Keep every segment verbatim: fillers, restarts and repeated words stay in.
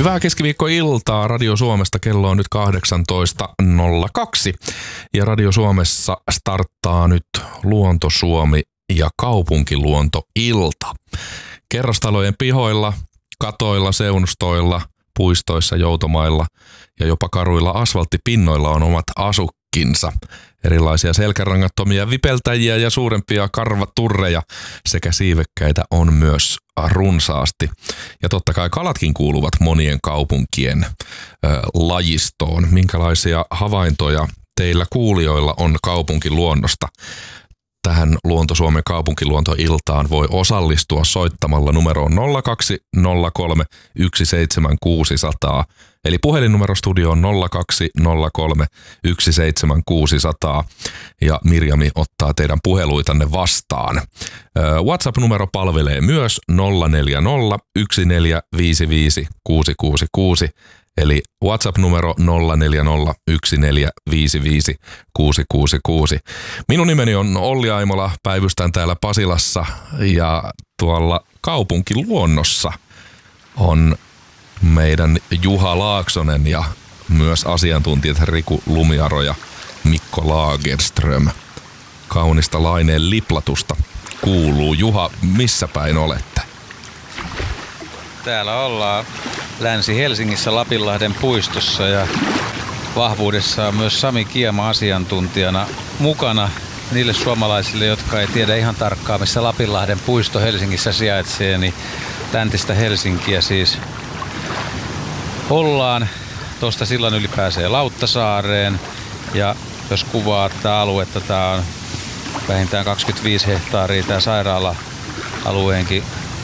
Hyvää keskiviikkoiltaa Radio Suomesta. Kello on nyt kahdeksantoista nolla kaksi ja Radio Suomessa starttaa nyt Luonto Suomi ja kaupunkiluontoilta. Kerrostalojen pihoilla, katoilla, seunustoilla, puistoissa, joutomailla ja jopa karuilla asfalttipinnoilla on omat asukkinsa. Erilaisia selkärangattomia vipeltäjiä ja suurempia karvaturreja sekä siivekkäitä on myös runsaasti. Ja totta kai kalatkin kuuluvat monien kaupunkien ö, lajistoon. Minkälaisia havaintoja teillä kuulijoilla on kaupunkiluonnosta? Tähän Luonto Suomen kaupunkiluontoiltaan voi osallistua soittamalla numeroon nolla kaksi nolla kolme yksi seitsemän kuusi nolla nolla. Eli puhelinnumero studioon nolla kaksi nolla kolme yksi seitsemän kuusi nolla nolla ja Mirjami ottaa teidän puheluitanne vastaan. WhatsApp-numero palvelee myös nolla neljä nolla yksi neljä viisi viisi kuusi kuusi kuusi. Eli WhatsApp-numero nolla neljä nolla yksi neljä viisi viisi kuusi kuusi kuusi. Minun nimeni on Olli Aimola, päivystän täällä Pasilassa ja tuolla kaupunkiluonnossa on meidän Juha Laaksonen ja myös asiantuntijat Riku Lumiaro ja Mikko Lagerström. Kaunista laineen liplatusta kuuluu. Juha, missä päin olette? Täällä ollaan Länsi-Helsingissä Lapinlahden puistossa ja vahvuudessa on myös Sami Kiema asiantuntijana mukana niille suomalaisille, jotka ei tiedä ihan tarkkaan, missä Lapinlahden puisto Helsingissä sijaitsee, niin läntistä Helsinkiä siis ollaan. Tuosta sillan yli pääsee Lauttasaareen ja jos kuvaa tätä aluetta, tämä on vähintään kaksikymmentäviisi hehtaaria tämä sairaala-alueenkin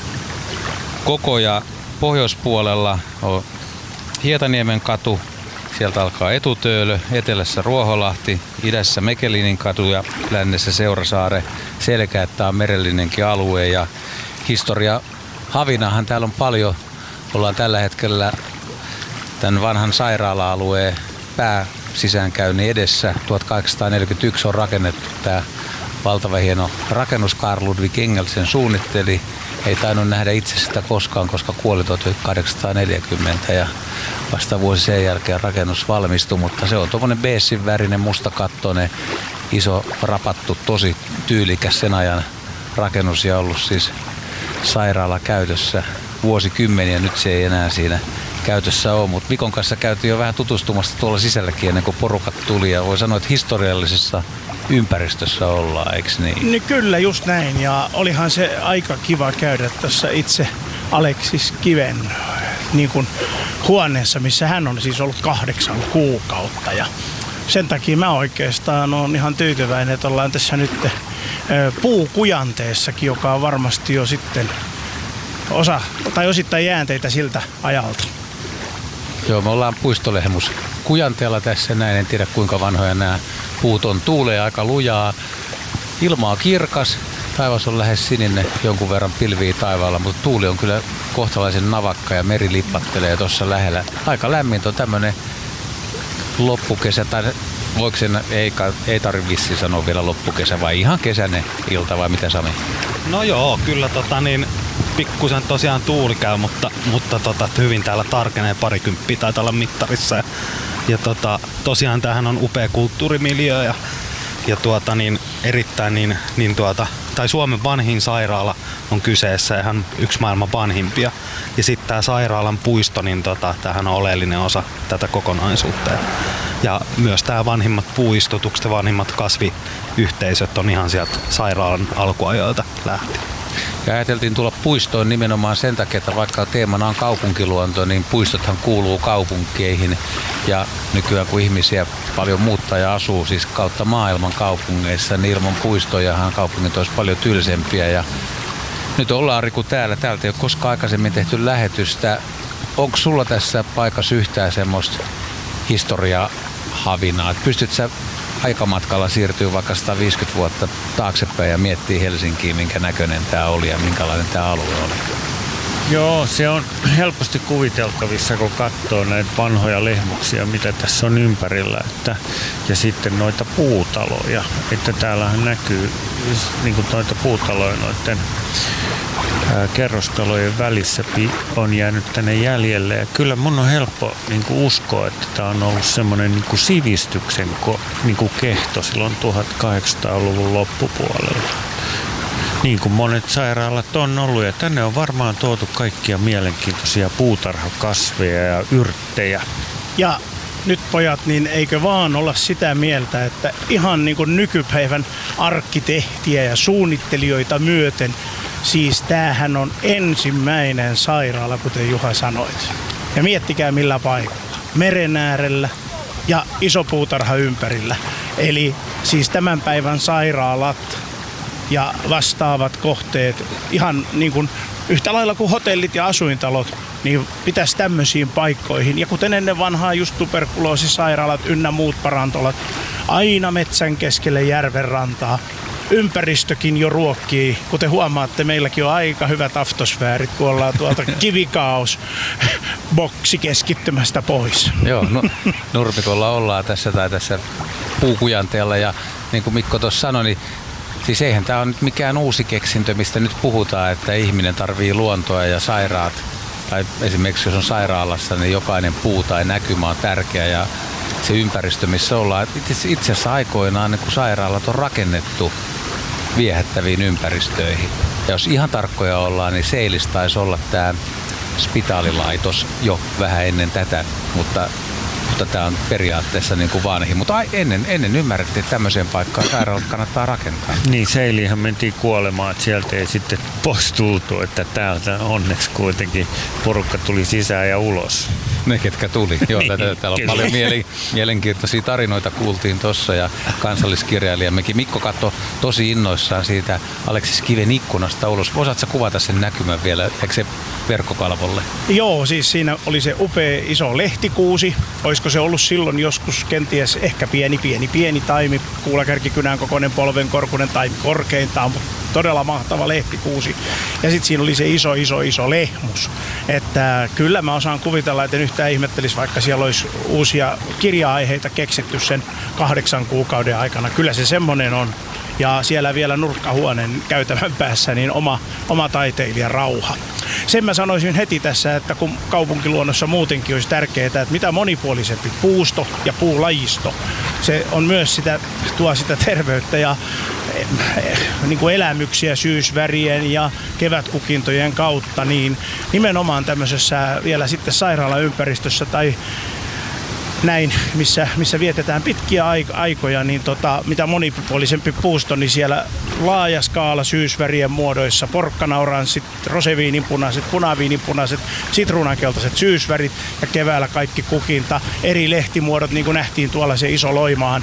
koko ja pohjoispuolella on Hietaniemen katu, sieltä alkaa Etutöölö, etelässä Ruoholahti, idässä Mekelinin katu ja lännessä Seurasaare selkä, että on merellinenkin alue ja historia havinahan täällä on paljon. Ollaan tällä hetkellä tämän vanhan sairaala-alueen pääsisäänkäynnin edessä. tuhatkahdeksansataaneljäkymmentäyksi on rakennettu tämä valtava hieno rakennus. Carl Ludwig Engelsen suunnitteli. Ei tainnut nähdä itse sitä koskaan, koska kuoli tuhatkahdeksansataaneljäkymmentä ja vasta vuosi sen jälkeen rakennus valmistui, mutta se on tuommoinen beessin värinen, mustakattoinen, iso rapattu, tosi tyylikäs sen ajan rakennus ja ollut siis sairaala käytössä vuosikymmeniä. Nyt se ei enää siinä käytössä ole, mutta Mikon kanssa käytiin jo vähän tutustumasta tuolla sisälläkin ennen kuin porukat tuli ja voi sanoa, että historiallisessa ympäristössä ollaan, eikö niin? niin? Kyllä, just näin. Ja olihan se aika kiva käydä tuossa itse Aleksis Kiven niin kuin huoneessa, missä hän on siis ollut kahdeksan kuukautta. Ja sen takia mä oikeastaan olen ihan tyytyväinen, että ollaan tässä nyt puukujanteessakin, joka on varmasti jo sitten osa tai osittain jäänteitä siltä ajalta. Joo, me ollaan puistolehmus kujanteella tässä näin. En tiedä kuinka vanhoja nämä puut on. Tuulee aika lujaa. Ilma on kirkas. Taivas on lähes sininen, jonkun verran pilviä taivaalla, mutta tuuli on kyllä kohtalaisen navakka ja meri lippattelee tuossa lähellä. Aika lämmintä on tämmönen loppukesä, tai voiko sen, ei, ei tarvitse vissiin sanoa vielä loppukesä, vai ihan kesäinen ilta, vai mitä Sami? No joo, kyllä tota niin, pikkusen tosiaan tuuli käy, mutta, mutta tota, hyvin täällä tarkenee parikymppiä taitaa olla mittarissa. Ja, ja tota, tosiaan tämähän on upea kulttuurimiljö ja, ja tuota, niin, erittäin niin, niin tuota, tai Suomen vanhin sairaala on kyseessä ja hän yksi maailman vanhimpia. Ja sitten tämä sairaalan puisto, niin tota, tämähän on oleellinen osa tätä kokonaisuutta. Ja myös tämä vanhimmat puistotukset ja vanhimmat kasviyhteisöt on ihan sieltä sairaalan alkuajoilta lähtien. Ja ajateltiin tulla puistoon nimenomaan sen takia, että vaikka teemana on kaupunkiluonto, niin puistothan kuuluu kaupunkeihin. Ja nykyään kun ihmisiä paljon muuttaa ja asuu siis kautta maailman kaupungeissa, niin ilman puistojahan kaupungit olisi paljon tylsempiä. Ja nyt ollaan Riku täällä. Täältä ei ole koskaan aikaisemmin tehty lähetystä. Onko sulla tässä paikassa yhtään semmoista historiahavinaa? Pystytkö sä aikamatkalla siirtyy vaikka sata viisikymmentä vuotta taaksepäin ja miettii Helsinkiin, minkä näköinen tämä oli ja minkälainen tämä alue oli? Joo, se on helposti kuviteltavissa, kun katsoo näitä vanhoja lehmuksia, mitä tässä on ympärillä, että, ja sitten noita puutaloja, että täällähän näkyy niin kuin noita puutaloja noiden ää, kerrostalojen välissä on jäänyt tänne jäljelle, ja kyllä mun on helppo niin kuin uskoa, että tämä on ollut semmoinen niin kuin sivistyksen niin kuin kehto silloin tuhatkahdeksansataaluvun loppupuolella. Niin kuin monet sairaalat on ollut, ja tänne on varmaan tuotu kaikkia mielenkiintoisia puutarhakasveja ja yrttejä. Ja nyt pojat, niin eikö vaan olla sitä mieltä, että ihan niin kuin nykypäivän arkkitehtiä ja suunnittelijoita myöten, siis tämähän on ensimmäinen sairaala, kuten Juha sanoit. Ja miettikää millä paikalla. Meren äärellä ja iso puutarha ympärillä. Eli siis tämän päivän sairaalat ja vastaavat kohteet, ihan niin kuin yhtä lailla kuin hotellit ja asuintalot, niin pitäisi tämmöisiin paikkoihin. Ja kuten ennen vanhaa just tuberkuloosisairaalat ynnä muut parantolat, aina metsän keskelle järven rantaa. Ympäristökin jo ruokkii. Kuten huomaatte, meilläkin on aika hyvät aftosfäärit, kun ollaan tuolta kivikaos boksi keskittymästä pois. Joo, no, nurmikolla ollaan tässä tai tässä puukujanteella, ja niin kuin Mikko tuossa sanoi, niin siis eihän tämä ole nyt mikään uusi keksintö, mistä nyt puhutaan, että ihminen tarvii luontoa ja sairaat, tai esimerkiksi jos on sairaalassa, niin jokainen puu tai näkymä on tärkeä, ja se ympäristö, missä ollaan. Itse asiassa aikoinaan, kun sairaalat on rakennettu viehättäviin ympäristöihin, ja jos ihan tarkkoja ollaan, niin Seilis taisi olla tämä spitaalilaitos jo vähän ennen tätä, mutta mutta tämä on periaatteessa niin kuin vanhi. Mutta ennen, ennen ymmärrettiin, että tämmöiseen paikkaan sairaalat kannattaa rakentaa. Niin, Seiliinhän mentiin kuolemaan, että sieltä ei sitten pois tultu, että täältä onneksi kuitenkin porukka tuli sisään ja ulos. Ne, ketkä tuli. Joo, niin, täällä, täällä on paljon mielen, mielenkiintoisia tarinoita kuultiin tuossa, ja kansalliskirjailijammekin Mikko katsoi tosi innoissaan siitä Aleksis Kiven ikkunasta ulos. Osaatko kuvata sen näkymän vielä, eikö se verkkokalvolle? Joo, siis siinä oli se upea iso lehtikuusi. Olisiko se ollut silloin joskus kenties ehkä pieni, pieni, pieni taimi, kuulakärkikynän kokoinen, polvenkorkunen taimi korkeintaan, mutta todella mahtava lehtikuusi. Ja sitten siinä oli se iso, iso, iso lehmus. Että kyllä mä osaan kuvitella, että en yhtään ihmettelisi, vaikka siellä olisi uusia kirja-aiheita keksitty sen kahdeksan kuukauden aikana. Kyllä se semmoinen on. Ja siellä vielä nurkkahuoneen käytävän päässä niin oma, oma taiteilijan rauha. Sen mä sanoisin heti tässä, että kun kaupunkiluonnossa muutenkin olisi tärkeää, että mitä monipuolisempi puusto ja puulajisto, se on myös sitä, tuo sitä terveyttä ja niin kuin elämyksiä syysvärien ja kevätkukintojen kautta, niin nimenomaan tämmöisessä vielä sitten sairaalaympäristössä tai näin, missä, missä vietetään pitkiä aikoja, niin tota, mitä monipuolisempi puusto, niin siellä laaja skaala syysvärien muodoissa, porkkanaranssit, roseviininpunaiset, punaviininpunaiset, sitruunankeltaiset syysvärit ja keväällä kaikki kukinta, eri lehtimuodot, niin kuin nähtiin tuolla se iso Loimaan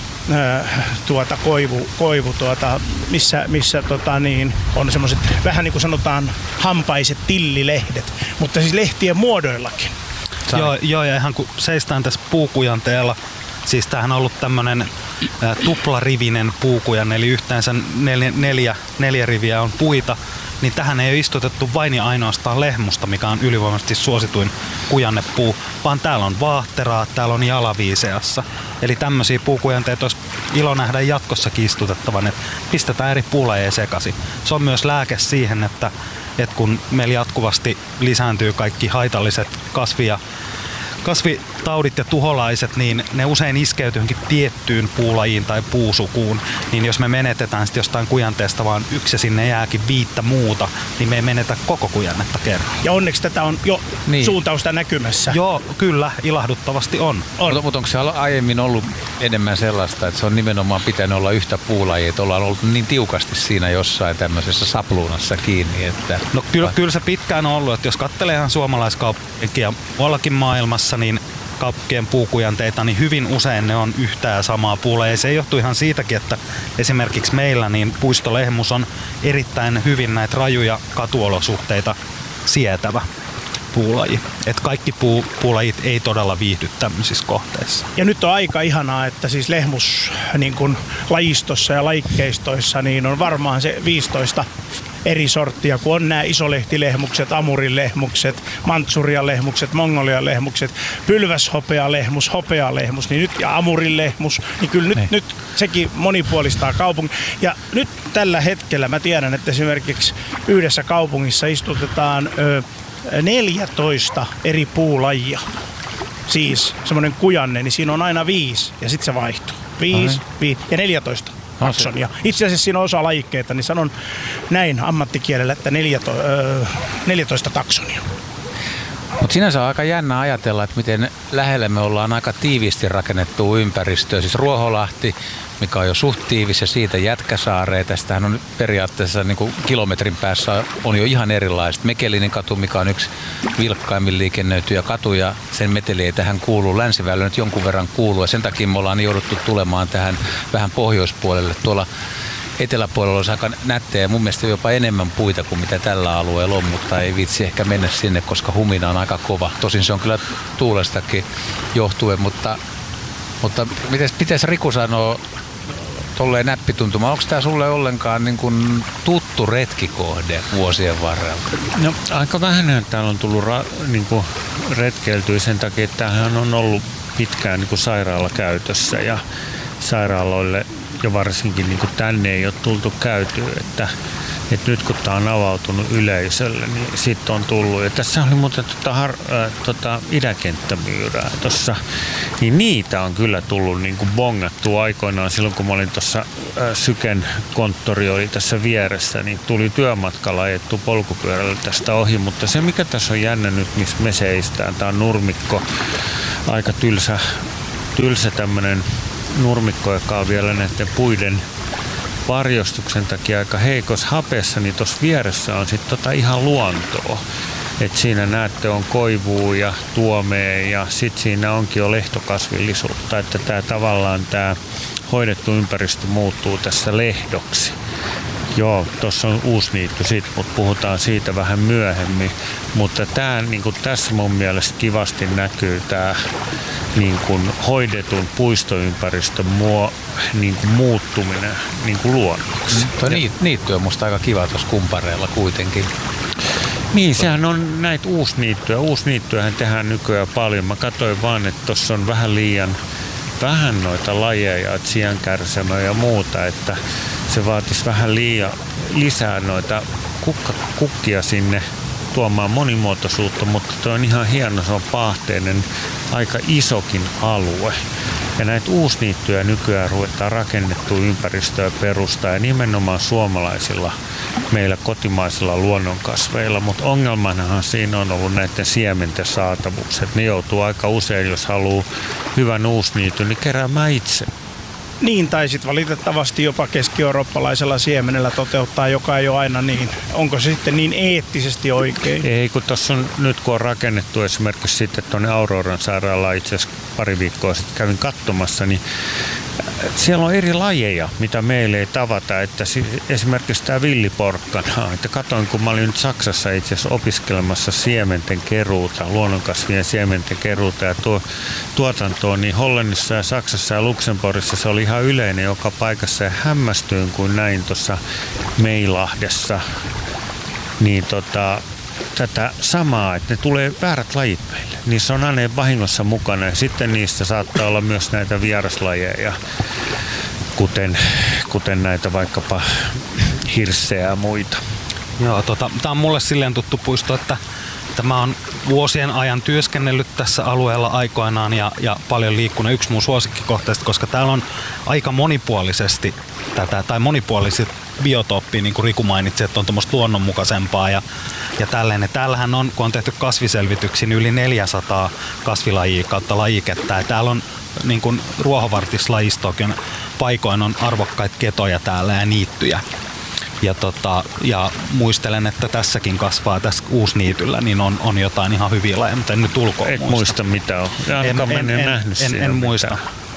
tuota koivu, koivu tuota, missä, missä tota niin, on semmoiset vähän niin kuin sanotaan hampaiset tillilehdet, mutta siis lehtien muodoillakin. Joo, joo, ja ihan kun seistään tässä puukujanteella, siis tämähän on ollut tämmönen ä, tuplarivinen puukujan, eli yhteensä neljä, neljä, neljä riviä on puita, niin tähän ei ole istutettu vain ja ainoastaan lehmusta, mikä on ylivoimaisesti suosituin kujannepuu, vaan täällä on vaahteraa, täällä on jalaviiseassa. Eli tämmöisiä puukujanteita olisi ilo nähdä jatkossakin istutettavan, että pistetään eri puulajeja sekaisin. Se on myös lääke siihen, että että kun meillä jatkuvasti lisääntyy kaikki haitalliset kasvi- ja kasvitaudit ja tuholaiset, niin ne usein iskeytyy johonkin tiettyyn puulajiin tai puusukuun. Niin jos me menetetään sitten jostain kujanteesta vaan yksi ja sinne jääkin viittä muuta, niin me ei menetä koko kujannetta kerran. Ja onneksi tätä on jo niin. suuntausta näkymässä. Joo, kyllä, ilahduttavasti on. on. Mutta onko se aiemmin ollut enemmän sellaista, että se on nimenomaan pitänyt olla yhtä puulajia, että ollaan ollut niin tiukasti siinä jossain tämmöisessä sapluunassa kiinni? Että no kyllä, kyllä se pitkään on ollut, että jos katselee ihan suomalaiskaupunkia muuallakin maailmassa, niin kaupunkien puukujanteita, niin hyvin usein ne on yhtä ja samaa puulla. Ja se johtuu ihan siitäkin, että esimerkiksi meillä niin puistolehmus on erittäin hyvin näitä rajuja katuolosuhteita sietävä puulaji. Et kaikki puu, puulajit ei todella viihdy tämmöisissä kohteissa. Ja nyt on aika ihanaa, että siis lehmus niin kun lajistossa ja lajikkeistoissa niin on varmaan se viisitoista eri sorttia, kun on nämä isolehtilehmukset, amurilehmukset, mantsurialehmukset, mongolialehmukset, pylväshopealehmus, hopealehmus, niin nyt ja amurilehmus, niin kyllä nyt, nyt sekin monipuolistaa kaupungin. Ja nyt tällä hetkellä mä tiedän, että esimerkiksi yhdessä kaupungissa istutetaan ö, neljätoista eri puulajia. Siis semmoinen kujanne, niin siinä on aina viisi ja sitten se vaihtuu. Viisi, viisi ja neljätoista taksonia. Itse asiassa siinä on osa lajikkeita, niin sanon näin ammattikielellä, että neljätoista taksonia. Mutta sinänsä on aika jännä ajatella, että miten lähellä me ollaan aika tiiviisti rakennettu ympäristöä. Siis Ruoholahti, mikä on jo suht tiivis, ja siitä Jätkäsaareen. Tästähän on periaatteessa niin kuin kilometrin päässä on jo ihan erilaiset. Mekelinin katu, mikä on yksi vilkkaimmin liikennöityjä katuja, sen meteli ei tähän kuulu. Länsiväylä nyt jonkun verran kuuluu, ja sen takia me ollaan jouduttu tulemaan tähän vähän pohjoispuolelle. Tuolla eteläpuolella on aika nättejä, mun mielestä jopa enemmän puita kuin mitä tällä alueella on, mutta ei viitsi ehkä mennä sinne, koska humina on aika kova. Tosin se on kyllä tuulestakin johtuen, mutta, mutta pitäisi Riku sanoa tolleen näppituntuma, onko tämä sulle ollenkaan niin kuin tuttu retkikohde vuosien varrella? No aika vähän täällä on tullut ra, niin kuin retkeiltyä sen takia, että tämähän on ollut pitkään niin kuin sairaalakäytössä ja sairaaloille ja varsinkin niin kuin tänne ei ole tultu käytyä, että, että nyt kun tämä on avautunut yleisölle, niin sitten on tullut. Ja tässä oli muuten tota, har, äh, tota, idäkenttämyyrää tuossa, niin niitä on kyllä tullut niin kuin bongattua aikoinaan silloin, kun mä olin tuossa äh, Syken konttori oli tässä vieressä, niin tuli työmatkalla ajettu polkupyörällä tästä ohi, mutta se mikä tässä on jännä nyt, missä me seistään, tämä on nurmikko, aika tylsä, tylsä tämmöinen nurmikko, joka on vielä näiden puiden varjostuksen takia aika heikossa hapessa, niin tuossa vieressä on sitten tota ihan luontoa. Et siinä näette on koivua ja tuomea ja sitten siinä onkin jo lehtokasvillisuutta, että tämä tavallaan tämä hoidettu ympäristö muuttuu tässä lehdoksi. Joo, tuossa on uusniitty sit, mutta puhutaan siitä vähän myöhemmin. Mutta tää, niin tässä mun mielestä kivasti näkyy tämä niin hoidetun puistoympäristön muo, niin muuttuminen niin luonnoksi. Mm. Tuo niitty on musta aika kiva tuossa kumpareella kuitenkin. Niin, sehän on näitä uusniittyjä. Uusniittyjähän tehdään nykyään paljon. Mä katsoin vaan, että tuossa on vähän liian vähän noita lajeja, siankärsämöä ja muuta, että se vaatisi vähän liian, lisää noita kukka, kukkia sinne tuomaan monimuotoisuutta, mutta tuo on ihan hieno, se on paahteinen, aika isokin alue. Ja näitä uusniittyjä nykyään ruvetaan rakennettua ympäristöä perustaa ja nimenomaan suomalaisilla, meillä kotimaisilla luonnonkasveilla, mutta ongelmanahan siinä on ollut näiden siementen saatavuus. Et ne joutuu aika usein, jos haluaa hyvän uusniityn, niin keräämään itse. Niin, tai sitten valitettavasti jopa keski-eurooppalaisella siemenellä toteuttaa, joka ei ole aina niin. Onko se sitten niin eettisesti oikein? Ei, kun tuossa on, nyt kun on rakennettu esimerkiksi sitten tuonne Auroran sairaalaan, itse asiassa pari viikkoa sitten kävin katsomassa, niin siellä on eri lajeja, mitä meille ei tavata, että esimerkiksi tämä villiporkkana, että katoin, kun mä olin nyt Saksassa itse asiassa opiskelemassa siementen keruuta, luonnonkasvien siementen keruuta ja tuo, tuotantoa, niin Hollannissa ja Saksassa ja Luxemburgissa se oli ihan yleinen joka paikassa ja hämmästyin, kun näin tuossa Meilahdessa, niin tota, tätä samaa, että ne tulee väärät lajit meille. Niissä on aina vahingossa mukana ja sitten niistä saattaa olla myös näitä vieraslajeja, kuten, kuten näitä vaikkapa hirssejä ja muita. Joo, tota, tämä on mulle silleen tuttu puisto, että, että mä oon vuosien ajan työskennellyt tässä alueella aikoinaan ja, ja paljon liikkunut. Yksi mun suosikkikohteista, koska täällä on aika monipuolisesti tätä, tai monipuoliset biotooppia, niin kuin Riku mainitsi, että on tuommoista luonnonmukaisempaa ja, ja tälleen. Täällähän on, kun on tehty kasviselvityksiä, niin yli neljäsataa kasvilajia kautta lajiketta. Ja täällä on niin kuin ruohovartislajistokin paikoin on arvokkaita ketoja täällä ja niittyjä. Ja, tota, ja muistelen, että tässäkin kasvaa tässä uusniityllä, niin on, on jotain ihan hyviä lajeja, mutta en nyt ulkoa Et muista. muista mitä on. En, en, en, nähnyt en, en, en muista.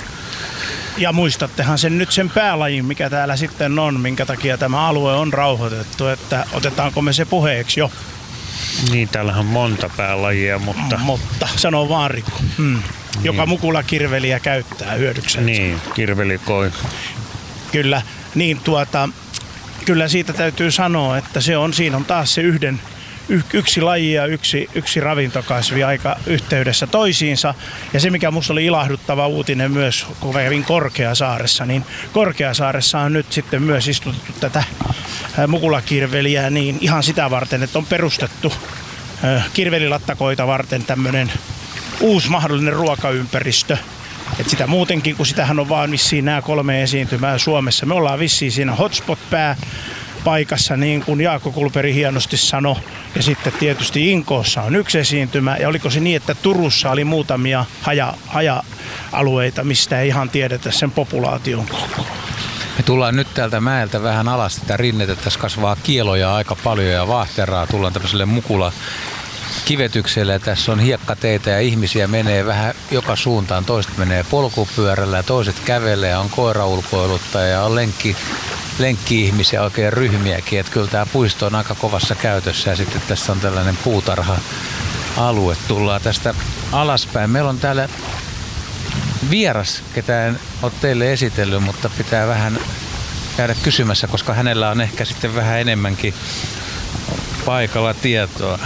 Ja muistattehan sen nyt sen päälajin, mikä täällä sitten on, minkä takia tämä alue on rauhoitettu, että otetaanko me se puheeksi jo? Niin, täällähän on monta päälajia, mutta... Mutta, sanoo vaan Riku. Hmm. Joka niin. Mukulakirveliä käyttää hyödyksensä. Niin, kirvelikoi. Kyllä, niin tuota... kyllä siitä täytyy sanoa, että se on, siinä on taas se yhden, yksi laji ja yksi, yksi ravintokasvi aika yhteydessä toisiinsa. Ja se, mikä musta oli ilahduttava uutinen myös, kun kävin Korkeasaaressa, niin Korkeasaaressa on nyt sitten myös istutettu tätä mukulakirveliä niin ihan sitä varten, että on perustettu kirvelilattakoita varten tämmöinen uusi mahdollinen ruokaympäristö. Et sitä muutenkin, kun sitähän on vaan vissiin nämä kolme esiintymää Suomessa. Me ollaan vissiin siinä hotspot-pääpaikassa, niin kuin Jaakko Kulperi hienosti sanoi. Ja sitten tietysti Inkoossa on yksi esiintymä. Ja oliko se niin, että Turussa oli muutamia haja, haja-alueita, mistä ei ihan tiedetä sen populaation koko. Me tullaan nyt täältä mäeltä vähän alas tätä rinnettä. Tässä kasvaa kieloja aika paljon ja vaahteraa. Tullaan tämmöiselle mukula kivetykselle. Tässä on hiekkateitä ja ihmisiä menee vähän joka suuntaan. Toiset menee polkupyörällä ja toiset kävelee ja on koiraulkoilutta ja on lenkki, lenkki-ihmisiä, oikein ryhmiäkin. Että kyllä tämä puisto on aika kovassa käytössä ja sitten tässä on tällainen puutarha-alue. Tullaan tästä alaspäin. Meillä on täällä vieras, ketä en ole teille esitellyt, mutta pitää vähän käydä kysymässä, koska hänellä on ehkä sitten vähän enemmänkin paikalla tietoa.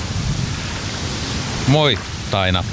Moi Taina.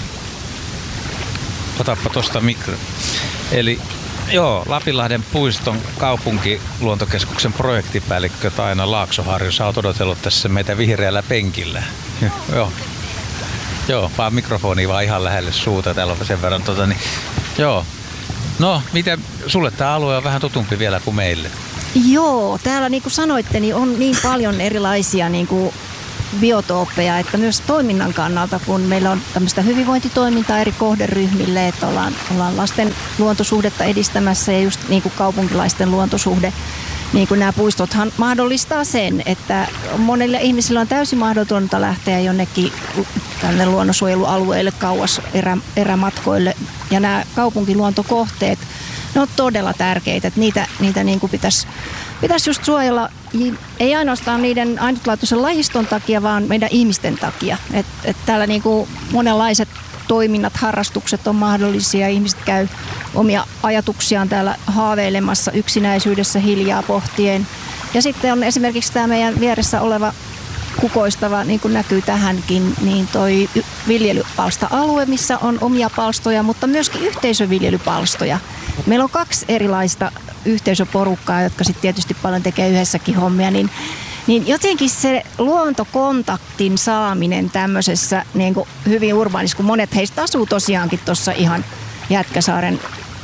Otappa tosta mikro. Eli joo, Lapinlahden puiston kaupunkiluontokeskuksen projektipäällikkö Taina Laaksoharju. Sä oot odotellut tässä meitä vihreällä penkillä. Joo. Joo, vaan mikrofoni vaan ihan lähelle suuta. Täällä on sen verran tota, niin, joo. No, miten sulle tämä alue on vähän tutumpi vielä kuin meille? Joo, täällä niin kuin sanoitte, niin on niin paljon erilaisia niin kuin biotooppeja, että myös toiminnan kannalta, kun meillä on tämmöistä hyvinvointitoimintaa eri kohderyhmille, että ollaan, ollaan lasten luontosuhdetta edistämässä ja just niin kuin kaupunkilaisten luontosuhde. Niin kuin nämä puistothan mahdollistaa sen, että monille ihmisille on täysin mahdotonta lähteä jonnekin tänne luonnonsuojelualueille kauas erä, erämatkoille. Ja nämä kaupunkiluontokohteet, ne on todella tärkeitä, että niitä, niitä niin kuin pitäisi, pitäisi just suojella, ei ainoastaan niiden ainutlaatuisen lajiston takia, vaan meidän ihmisten takia. Et, et täällä niin kuin monenlaiset toiminnat, harrastukset on mahdollisia. Ihmiset käy omia ajatuksiaan täällä haaveilemassa yksinäisyydessä hiljaa pohtien. Ja sitten on esimerkiksi tämä meidän vieressä oleva kukoistava, niin kuin näkyy tähänkin, niin toi viljelypalsta-alue, missä on omia palstoja, mutta myöskin yhteisöviljelypalstoja. Meillä on kaksi erilaista yhteisöporukkaa, jotka sitten tietysti paljon tekee yhdessäkin hommia, niin Niin jotenkin se luontokontaktin saaminen tämmöisessä niin kuin hyvin urbaanissa, kun monet heistä asuu tosiaankin tuossa ihan Jätkäsaaren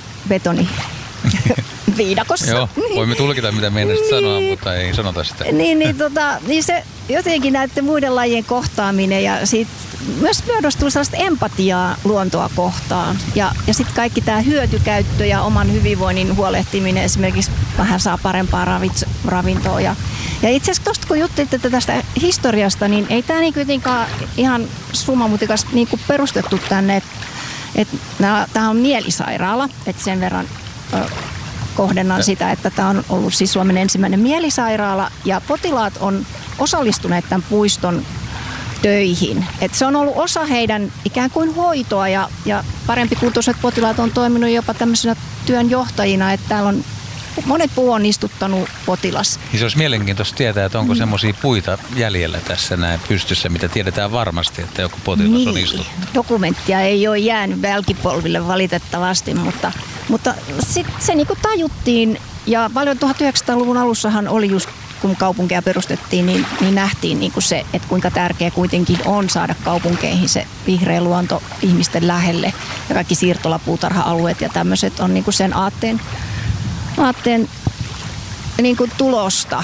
betoniviidakossa. Joo, voimme tulkita mitä meinasit niin, sanoa, mutta ei sanota sitä. Niin, niin, tota, niin se jotenkin näiden muiden lajien kohtaaminen ja siitä myös muodostuu sellaista empatiaa luontoa kohtaan. Ja, ja sitten kaikki tämä hyötykäyttö ja oman hyvinvoinnin huolehtiminen esimerkiksi vähän saa parempaa ravits- ravintoa. Ja, ja itse asiassa tuosta kun juttelitte tästä historiasta, niin ei tämä niin kuitenkaan ihan summamutikasta niin kuin perustettu tänne, että et, tämä on mielisairaala, että sen verran ö, kohdennan sitä, että tämä on ollut siis Suomen ensimmäinen mielisairaala ja potilaat on osallistuneet tämän puiston töihin. Et se on ollut osa heidän ikään kuin hoitoa ja, ja parempikuntoiset potilaat on toiminut jopa tämmöisenä työnjohtajina, että täällä on monet puu on istuttanut potilas. Niin se olisi mielenkiintoista tietää, että onko mm. semmoisia puita jäljellä tässä näin pystyssä, mitä tiedetään varmasti, että joku potilas niin, on istuttu. Dokumenttia ei ole jäänyt välkipolville valitettavasti, mutta, mutta sit se niin kuin tajuttiin ja paljon tuhatyhdeksänsataaluvun alussahan oli just kun kaupunkeja perustettiin, niin, niin nähtiin niin kuin se, että kuinka tärkeä kuitenkin on saada kaupunkeihin se vihreä luonto ihmisten lähelle. Ja kaikki siirtolapuutarha-alueet ja tämmöiset on niin kuin sen aatteen, aatteen niin kuin tulosta.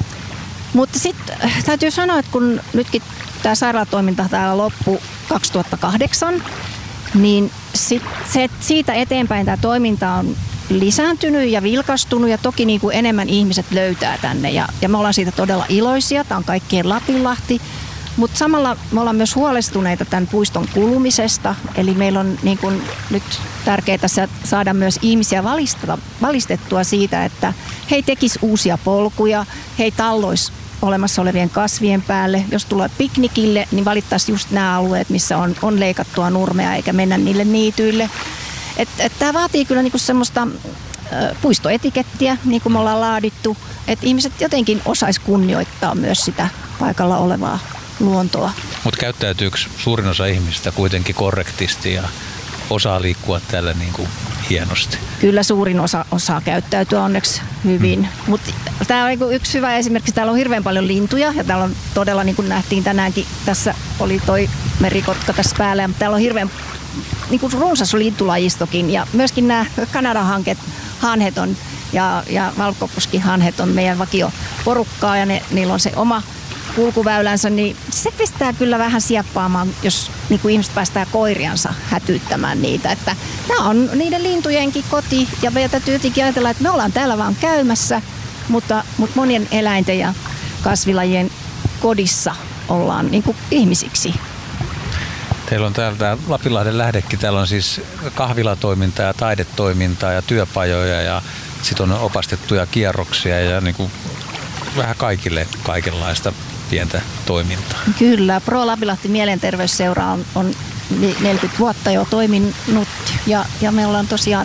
Mutta sitten täytyy sanoa, että kun nytkin tämä sairaalatoiminta täällä loppui kaksituhattakahdeksan, niin sit se, siitä eteenpäin tämä toiminta on lisääntynyt ja vilkastunut ja toki niin kuin enemmän ihmiset löytää tänne ja, ja me ollaan siitä todella iloisia. Tämä on kaikkien Lapinlahti, mutta samalla me ollaan myös huolestuneita tämän puiston kulumisesta. Eli meillä on niin kuin nyt tärkeää saada myös ihmisiä valistettua siitä, että he ei tekisi uusia polkuja, he ei talloisi olemassa olevien kasvien päälle. Jos tulee piknikille, niin valittaisiin just nämä alueet, missä on, on leikattua nurmea eikä mennä niille niityille. Että et tämä vaatii kyllä niinku semmoista puistoetikettiä, niin kuin me ollaan laadittu, että ihmiset jotenkin osais kunnioittaa myös sitä paikalla olevaa luontoa. Mutta käyttäytyykö suurin osa ihmisistä kuitenkin korrektisti ja osaa liikkua täällä niin kuin hienosti? Kyllä suurin osa osaa käyttäytyä onneksi hyvin. Mm. Mutta tämä on yksi hyvä esimerkki. Täällä on hirveän paljon lintuja ja täällä on todella, niin kuin nähtiin tänäänkin, tässä oli toi merikotka tässä päällä. Mutta täällä on hirveän niin kuin runsas lintulajistokin ja myöskin nämä Kanadan hanket, hanhet on, ja, ja valkoposkihanhet on meidän vakioporukkaa ja ne, niillä on se oma kulkuväylänsä, niin se pistää kyllä vähän sieppaamaan, jos niin kuin ihmiset päästää koiriansa hätyyttämään niitä. Että tämä on niiden lintujenkin koti ja meidän täytyy jotenkin ajatella, että me ollaan täällä vaan käymässä, mutta, mutta monien eläinten ja kasvilajien kodissa ollaan niin kuin ihmisiksi. Teillä on täältä Lapinlahden lähdekin, täällä on siis kahvilatoimintaa ja taidetoimintaa ja työpajoja ja sitten on opastettuja kierroksia ja niin kuin vähän kaikille kaikenlaista pientä toimintaa. Kyllä, Pro Lapinlahti Mielenterveysseura on, on neljäkymmentä vuotta jo toiminut ja, ja me ollaan tosiaan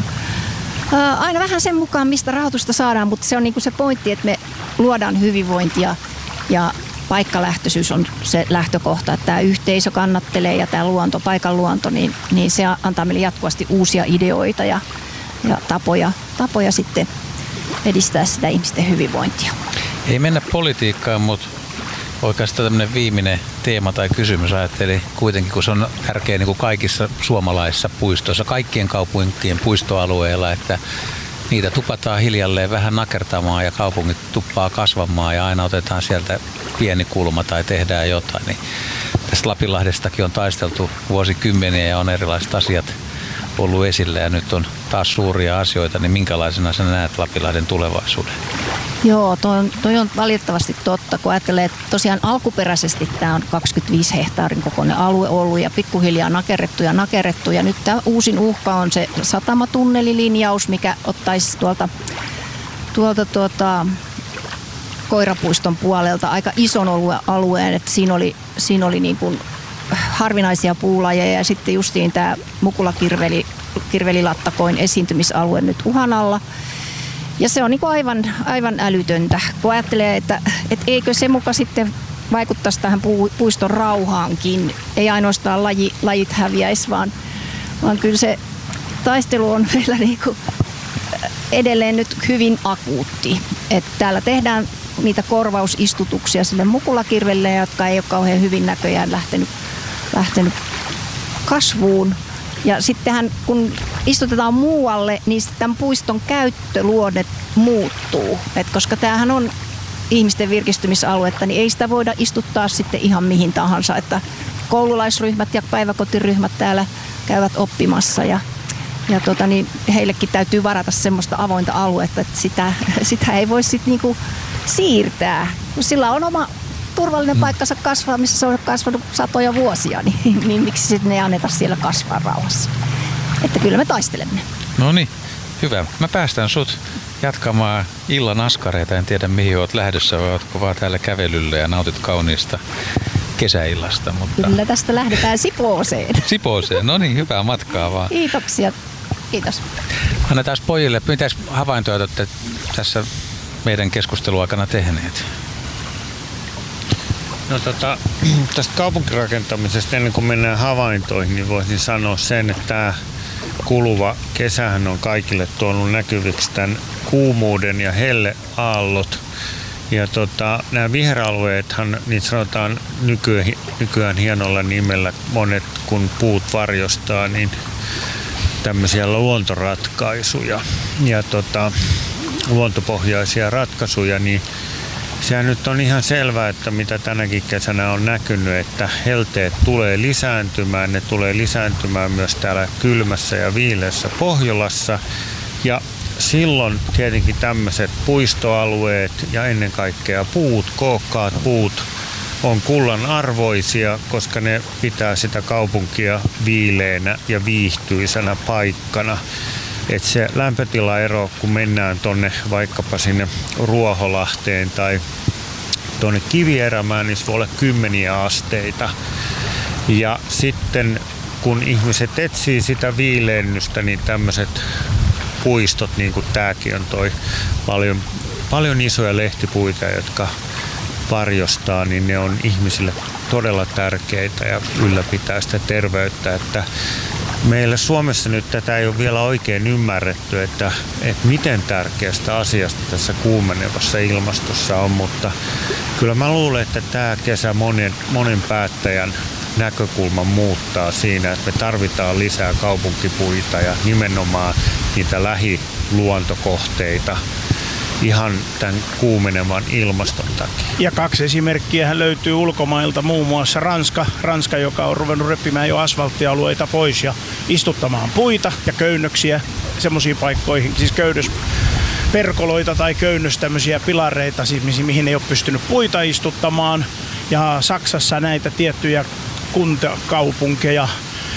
ää, aina vähän sen mukaan, mistä rahoitusta saadaan, mutta se on niinku se pointti, että me luodaan hyvinvointia ja paikkalähtöisyys on se lähtökohta, että tämä yhteisö kannattelee ja tämä luonto, paikan luonto, niin, niin se antaa meille jatkuvasti uusia ideoita ja, ja tapoja, tapoja sitten edistää sitä ihmisten hyvinvointia. Ei mennä politiikkaan, mutta oikeastaan tämmöinen viimeinen teema tai kysymys ajattelin kuitenkin, kun se on tärkeä niin kuin kaikissa suomalaisissa puistoissa, kaikkien kaupunkien puistoalueilla, että niitä tupataan hiljalleen vähän nakertamaan ja kaupungit tuppaa kasvamaan ja aina otetaan sieltä pieni kulma tai tehdään jotain. Niin tästä Lapinlahdestakin on taisteltu vuosikymmeniä ja on erilaiset asiat ollut esillä ja nyt on taas suuria asioita, niin minkälaisena sä näet Lapinlahden tulevaisuuden? Joo, toi on, toi on valitettavasti totta, kun ajattelee, että tosiaan alkuperäisesti tämä on kaksikymmentäviisi hehtaarin kokoinen alue ollut ja pikkuhiljaa nakerrettu ja nakerrettu. Ja nyt tämä uusin uhka on se satamatunnelilinjaus, mikä ottaisi tuolta, tuolta tuota, Koirapuiston puolelta aika ison alueen, että siinä oli, siinä oli niin kuin harvinaisia puulajeja ja sitten justiin tämä mukulakirveli, kirvelilattakoin esiintymisalue nyt uhan alla. Ja se on niin kuin aivan, aivan älytöntä, kun ajattelee, että, että eikö se muka sitten vaikuttaisi tähän puiston rauhaankin. Ei ainoastaan laji, lajit häviäisi, vaan, vaan kyllä se taistelu on meillä niin kuin edelleen nyt hyvin akuutti. Että täällä tehdään niitä korvausistutuksia sille mukulakirvelle, jotka ei ole kauhean hyvin näköjään lähtenyt, lähtenyt kasvuun. Ja sittenhän kun istutetaan muualle, niin tämän puiston käyttöluonne muuttuu. Et koska tämähän on ihmisten virkistymisaluetta, niin ei sitä voida istuttaa sitten ihan mihin tahansa. Että koululaisryhmät ja päiväkotiryhmät täällä käyvät oppimassa ja, ja tota, niin heillekin täytyy varata semmoista avointa aluetta, että sitä, sitä ei voi sitten niinku siirtää. Sillä on oma turvallinen paikkansa kasvaa, missä se on kasvanut satoja vuosia, niin, niin miksi sitten ne ei anneta siellä kasvaa rauhassa. Että kyllä me taistelemme. No niin, hyvä. Mä päästän sut jatkamaan illan askareita. En tiedä mihin oot lähdössä, vai ootko vaan täällä kävelyllä ja nautit kauniista kesäillasta. Mutta kyllä tästä lähdetään Sipooseen. Sipooseen, no niin, hyvää matkaa vaan. Kiitoksia. Kiitos. Annetaan pojille, mitäs havaintoja olette tässä meidän keskustelun aikana tehneet? No tota, tästä kaupunkirakentamisesta ennen kuin mennään havaintoihin, niin voisin sanoa sen, että tämä kuluva kesähän on kaikille tuonut näkyviksi tämän kuumuuden ja helleaallot. Ja tota, nämä viheralueethan, niin sanotaan nykyään, nykyään hienolla nimellä monet, kun puut varjostaa, niin tämmöisiä luontoratkaisuja ja tota, luontopohjaisia ratkaisuja, niin sehän nyt on ihan selvää, että mitä tänäkin kesänä on näkynyt, että helteet tulee lisääntymään. Ne tulee lisääntymään myös täällä kylmässä ja viileässä Pohjolassa. Ja silloin tietenkin tämmöiset puistoalueet ja ennen kaikkea puut, kookkaat puut on kullan arvoisia, koska ne pitää sitä kaupunkia viileänä ja viihtyisänä paikkana. Että se lämpötilaero, kun mennään tonne vaikkapa sinne Ruoholahteen tai tuonne Kivierämään, niin se voi olla kymmeniä asteita. Ja sitten kun ihmiset etsii sitä viilennystä, niin tämmöiset puistot, niin kuin tämäkin on toi paljon, paljon isoja lehtipuita, jotka varjostaa, niin ne on ihmisille todella tärkeitä ja ylläpitää sitä terveyttä. Että meillä Suomessa nyt tätä ei ole vielä oikein ymmärretty, että, että miten tärkeästä asiasta tässä kuumenevassa ilmastossa on, mutta kyllä mä luulen, että tämä kesä monen, monen päättäjän näkökulman muuttaa siinä, että me tarvitaan lisää kaupunkipuita ja nimenomaan niitä lähiluontokohteita ihan tämän kuumenevan ilmaston takia. Ja kaksi esimerkkiä löytyy ulkomailta, muun muassa Ranska, Ranska, joka on ruvennut repimään jo asfalttialueita pois ja istuttamaan puita ja köynnöksiä semmoisiin paikkoihin, siis köydösperkoloita tai köynnös tämmöisiä pilareita, siis mihin ei ole pystynyt puita istuttamaan. Ja Saksassa näitä tiettyjä kuntakaupunkeja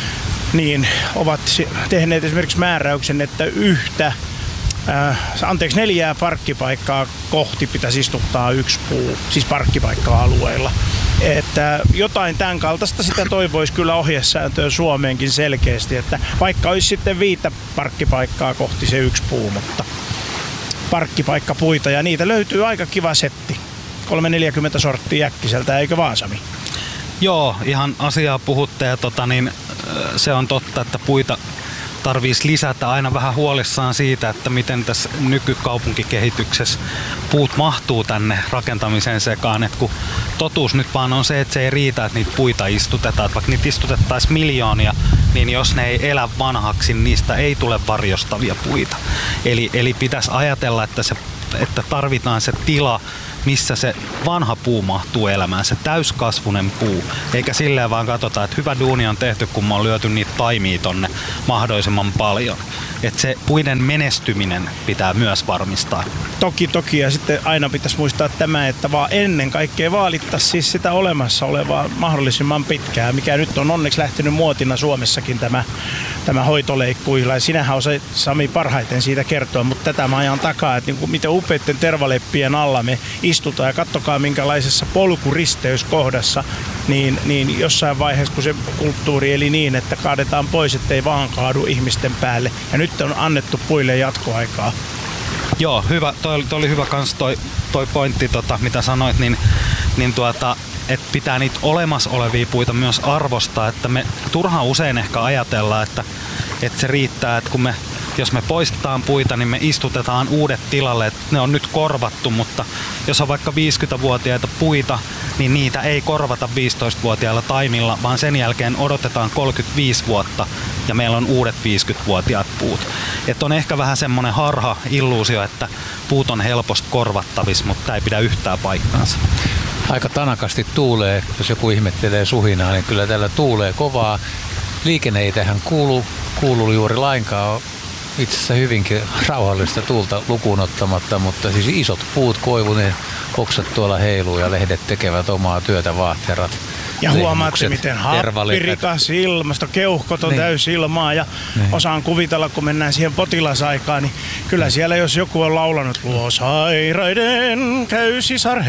niin ovat tehneet esimerkiksi määräyksen, että yhtä Äh, anteeksi, neljää parkkipaikkaa kohti pitäisi istuttaa yksi puu, siis parkkipaikkaa alueella. Että jotain tämän kaltaista sitä toivoisi kyllä ohjesääntöön Suomeenkin selkeästi, että vaikka olisi sitten viittä parkkipaikkaa kohti se yksi puu, mutta parkkipaikkapuita ja niitä löytyy aika kiva setti. kolme neljäkymmentä sorttia äkkiseltä, eikö vaan Sami? Joo, ihan asiaa puhutte ja tota, niin, se on totta, että puita tarvitsisi lisätä, aina vähän huolissaan siitä, että miten tässä nykykaupunkikehityksessä puut mahtuu tänne rakentamiseen sekaan. Et kun totuus nyt vaan on se, että se ei riitä, että niitä puita istutetaan. Et vaikka niitä istutettaisiin miljoonia, niin jos ne ei elä vanhaksi, niin niistä ei tule varjostavia puita. Eli, eli pitäisi ajatella, että, se, että tarvitaan se tila, missä se vanha puu mahtuu elämään, se täyskasvunen puu. Eikä silleen vaan katsota, että hyvä duuni on tehty, kun me on lyöty niitä taimia tonne mahdollisimman paljon. Että se puiden menestyminen pitää myös varmistaa. Toki, toki. Ja sitten aina pitäisi muistaa tämä, että vaan ennen kaikkea vaalittaisiin siis sitä olemassa olevaa mahdollisimman pitkään, mikä nyt on onneksi lähtenyt muotina Suomessakin tämä, tämä hoitoleikkuilla. Ja sinähän osait, Sami, parhaiten siitä kertoa, mutta tätä mä ajan takaa, että niin miten upeitten tervaleppien alla me istutaan ja katsokaa minkälaisessa polkuristeyskohdassa, niin, niin jossain vaiheessa, kun se kulttuuri eli niin, että kaadetaan pois, ettei vaan kaadu ihmisten päälle. Ja nyt on annettu puille jatkoaikaa. Joo, hyvä. Toi, toi oli hyvä kans toi, toi pointti, tota, mitä sanoit, niin, niin tuota, että pitää niitä olemassa olevia puita myös arvostaa, että me turhaan usein ehkä ajatellaan, että, että se riittää, että kun me jos me poistetaan puita, niin me istutetaan uudet tilalle, että ne on nyt korvattu, mutta jos on vaikka viisikymmentävuotiaita puita, niin niitä ei korvata viisitoistavuotiailla taimilla, vaan sen jälkeen odotetaan kolmekymmentäviisi vuotta ja meillä on uudet viisikymmentävuotiaat puut. Että on ehkä vähän semmoinen harha illuusio, että puut on helposti korvattavissa, mutta tämä ei pidä yhtään paikkaansa. Aika tanakasti tuulee, jos joku ihmettelee suhinaa, niin kyllä täällä tuulee kovaa. Liikenne ei tähän kuulu, kuulu juuri lainkaan. Itse asiassa hyvinkin rauhallista tuulta lukuun ottamatta, mutta siis isot puut, koivuneen oksat tuolla heiluu ja lehdet tekevät omaa työtä, vaatterat. Ja huomaatte, miten happirikas ilmasto, keuhkot on niin täysilmaa ja niin osaan kuvitella, kun mennään siihen potilasaikaan, niin kyllä niin siellä jos joku on laulanut luo sairaiden käy sisar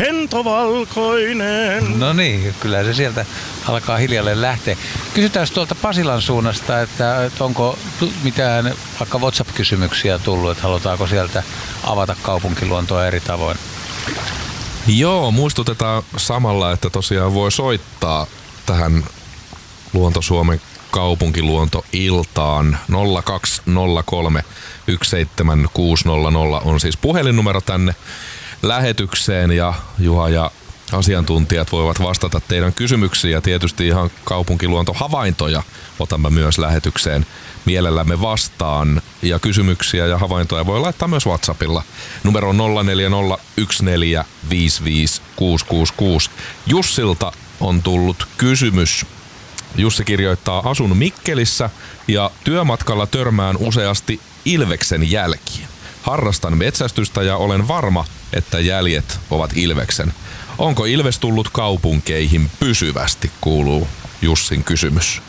hentovalkoinen. No niin, kyllä se sieltä alkaa hiljalleen lähteä. Kysytään tuolta Pasilan suunnasta, että, että onko mitään vaikka WhatsApp-kysymyksiä tullut, että halutaanko sieltä avata kaupunkiluontoa eri tavoin? Joo, muistutetaan samalla, että tosiaan voi soittaa tähän Luonto-Suomen kaupunkiluontoiltaan. nolla kaksi nolla kolme yksi seitsemän kuusi nolla nolla on siis puhelinnumero tänne lähetykseen ja Juha ja asiantuntijat voivat vastata teidän kysymyksiin ja tietysti ihan kaupunkiluontohavaintoja otamme myös lähetykseen mielellämme vastaan. Ja kysymyksiä ja havaintoja voi laittaa myös WhatsAppilla. Numero on nolla neljä nolla yksi neljä viisi viisi kuusi kuusi kuusi. Jussilta on tullut kysymys. Jussi kirjoittaa, asun Mikkelissä ja työmatkalla törmään useasti ilveksen jälkiä. Harrastan metsästystä ja olen varma, että jäljet ovat ilveksen. Onko ilves tullut kaupunkeihin pysyvästi, kuuluu Jussin kysymys.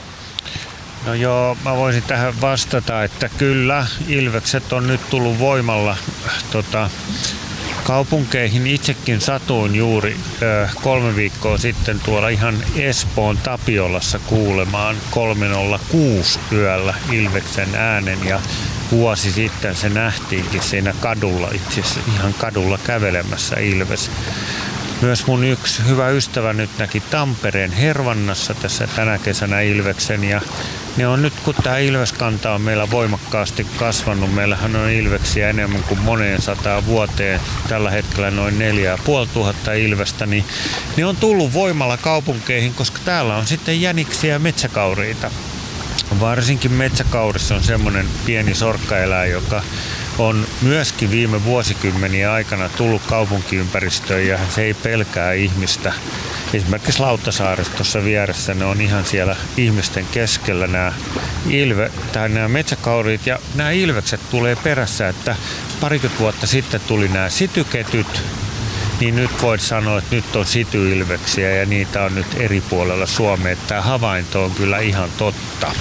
No joo, mä voisin tähän vastata, että kyllä ilvekset on nyt tullut voimalla tota, kaupunkeihin. Itsekin satuin juuri ö, kolme viikkoa sitten tuolla ihan Espoon Tapiolassa kuulemaan kolme nolla kuusi yöllä ilveksen äänen ja vuosi sitten se nähtiinkin siinä kadulla, itse asiassa ihan kadulla kävelemässä ilves. Myös mun yksi hyvä ystävä nyt näki Tampereen Hervannassa tässä tänä kesänä ilveksen ja ne on nyt, kun tämä ilveskanta on meillä voimakkaasti kasvanut, meillähän on ilveksiä enemmän kuin moneen sataan vuoteen, tällä hetkellä noin neljä ja puoli tuhatta ilvestä, niin ne on tullut voimalla kaupunkeihin, koska täällä on sitten jäniksiä ja metsäkauriita. Varsinkin metsäkaurissa on semmoinen pieni sorkkaeläin, joka on myöskin viime vuosikymmenien aikana tullut kaupunkiympäristöön ja se ei pelkää ihmistä. Esimerkiksi Lauttasaaressa tuossa vieressä ne on ihan siellä ihmisten keskellä nämä, ilve, tai nämä metsäkauriit ja nämä ilvekset tulee perässä, että parikymmentä vuotta sitten tuli nämä sityketyt, niin nyt voit sanoa, että nyt on sityilveksiä ja niitä on nyt eri puolella Suomea. Tämä havainto on kyllä ihan totta.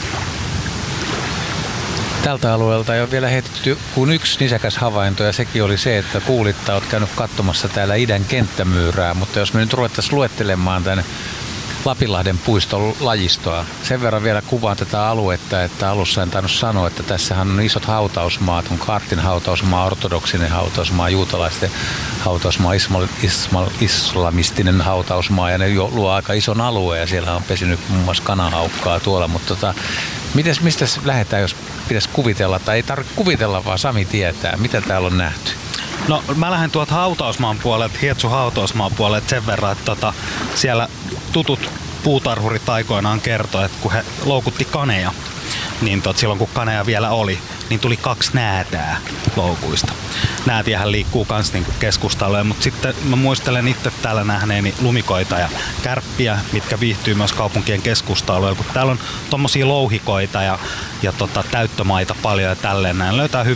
Tältä alueelta ei ole vielä heitetty kuin yksi nisäkäs havainto ja sekin oli se, että kuulit, että olet käynyt katsomassa täällä idän kenttämyyrää, mutta jos me nyt ruvettaisiin luettelemaan tänne Lapinlahden puiston lajistoa. Sen verran vielä kuvaan tätä aluetta, että alussa en tainnut sanoa, että tässähän on isot hautausmaat, on Kaartin hautausmaa, ortodoksinen hautausmaa, juutalaisten hautausmaa, ismal, ismal, islamistinen hautausmaa ja ne luo aika ison alueen ja siellä on pesinyt muun muassa kanahaukkaa tuolla, mutta tota, mites, mistä lähdetään, jos pitäisi kuvitella, tai ei tarvitse kuvitella, vaan Sami tietää, mitä täällä on nähty? No mä lähden tuolta hautausmaan puolelta, Hietsu hautausmaan puolelta sen verran, että tota, siellä tutut puutarhurit aikoinaan kertoi, että kun he loukutti kaneja, niin tot, silloin kun kaneja vielä oli, niin tuli kaksi näätää loukuista. Näätiähän liikkuu kans niinku keskustalle, mutta sitten mä muistelen itse täällä nähneeni lumikoita ja kärppiä, mitkä viihtyy myös kaupunkien keskusta-alueella, kun täällä on tommosia louhikoita ja, ja tota, täyttömaita paljon ja tälleen näin. Löytää hy-